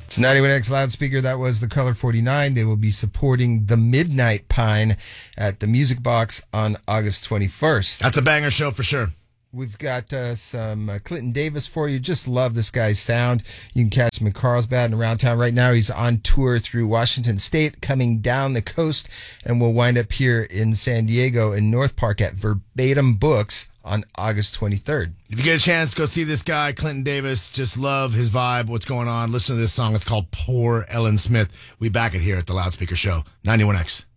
It's 91X loudspeaker. That was the Color 49. They will be supporting the Midnight Pine at the Music Box on August 21st. That's a banger show for sure. We've got some Clinton Davis for you. Just love this guy's sound. You can catch him in Carlsbad and around town. Right now, he's on tour through Washington State, coming down the coast, and we'll wind up here in San Diego in North Park at Verbatim Books on August 23rd. If you get a chance, go see this guy, Clinton Davis. Just love his vibe, what's going on. Listen to this song. It's called Poor Ellen Smith. We back it here at the Loudspeaker Show, 91X.